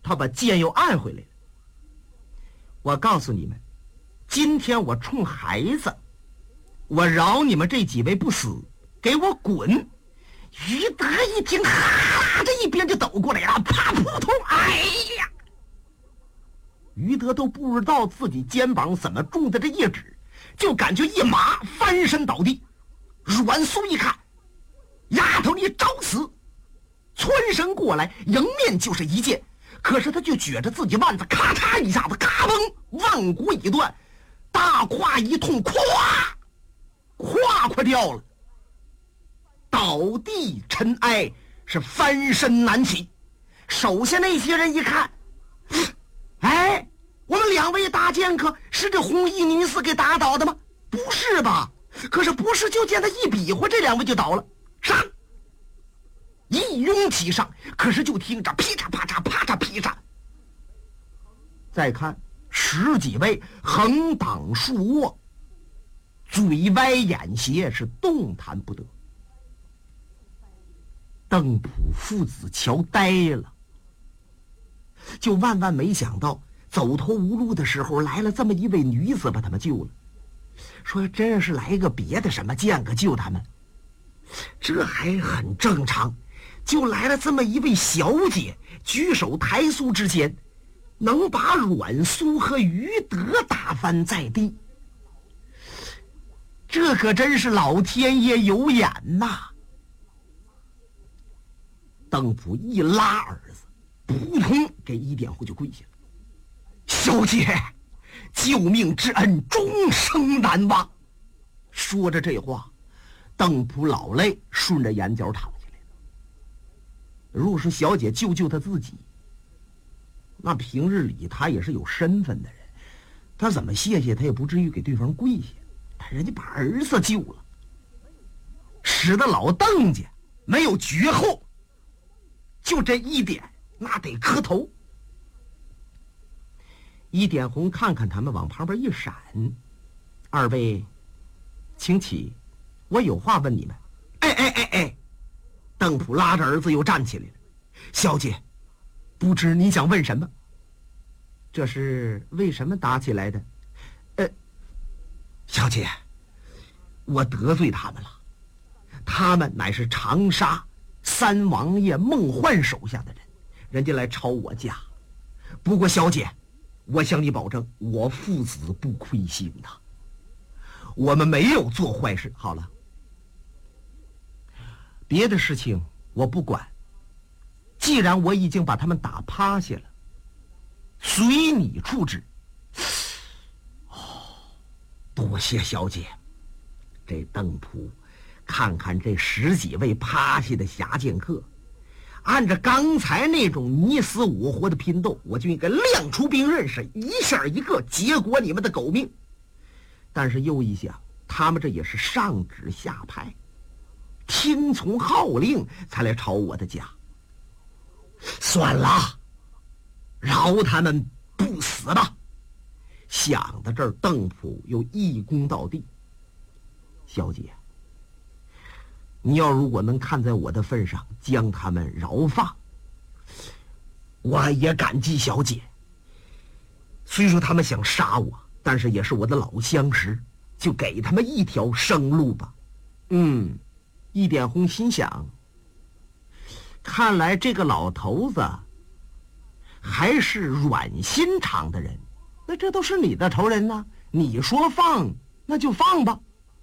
他把剑又按回来了。我告诉你们，今天我冲孩子，我饶你们这几位不死，给我滚！于德一听，哈啦这一边就抖过来了，啪扑通，哎呀！于德都不知道自己肩膀怎么中的这一指，就感觉一麻，翻身倒地。阮苏一看，丫头你找死！窜身过来，迎面就是一剑。可是他就觉着自己腕子咔嚓一下子，咔嘣，腕骨一断，大胯一痛，咵，胯掉了，倒地尘埃，是翻身难起。手下那些人一看，哎，我们两位大剑客是这红衣女子给打倒的吗？不是吧？可是不是，就见他一比划，这两位就倒了，上！一拥其上，可是就听着噼嚓啪嚓啪嚓噼嚓。再看十几位横挡竖卧，嘴歪眼斜，是动弹不得。邓普父子瞧呆了，就万万没想到走投无路的时候来了这么一位女子把他们救了。说真是来个别的什么剑客救他们，这还很正常，就来了这么一位小姐，举手抬苏之间，能把阮苏和于德打翻在地，这可真是老天爷有眼呐！邓普一拉儿子，扑通给一点红就跪下了。小姐，救命之恩终生难忘。说着这话，邓普老泪顺着眼角淌下来了。若是小姐救他自己，那平日里他也是有身份的人，他怎么谢谢他也不至于给对方跪下，但人家把儿子救了，使得老邓家没有绝后，就这一点，那得磕头。一点红看看他们，往旁边一闪，二位请起，我有话问你们。哎，邓普拉着儿子又站起来了。小姐，不知你想问什么？这是为什么打起来的？小姐，我得罪他们了，他们乃是长沙三王爷孟焕手下的人，人家来抄我家。不过小姐，我向你保证，我父子不亏心呐，我们没有做坏事。好了，别的事情我不管，既然我已经把他们打趴下了，随你处置。多谢小姐。这邓普看看这十几位趴下的侠剑客，按照刚才那种你死我活的拼斗，我就应该亮出兵刃，是一下一个结果你们的狗命。但是又一想，他们这也是上旨下派，听从号令才来抄我的家，算了，饶他们不死吧。想到这儿，邓普又一躬到地。小姐，你要如果能看在我的份上将他们饶放，我也感激小姐。虽说他们想杀我，但是也是我的老相识，就给他们一条生路吧。一点红心想，看来这个老头子还是软心肠的人，那这都是你的仇人呢，你说放那就放吧。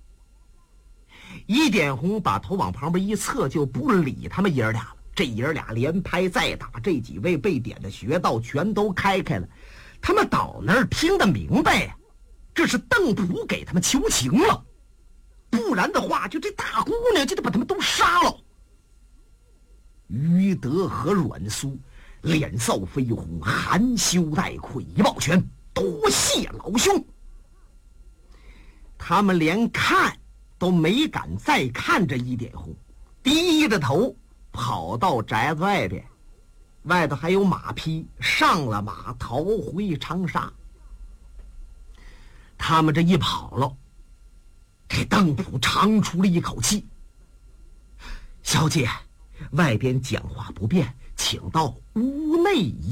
一点红把头往旁边一侧，就不理他们爷儿俩了。这爷儿俩连拍再打，这几位被点的穴道全都开了。他们到那儿听得明白，这是邓普给他们求情了，不然的话，就这大姑娘就得把他们都杀了。于德和阮苏脸色绯红，含羞带愧，一抱拳，多谢老兄。他们连看都没敢再看着一点红，低着头跑到宅子外边，外头还有马匹，上了马逃回长沙。他们这一跑了，这邓普长出了一口气。小姐，外边讲话不便，请到屋内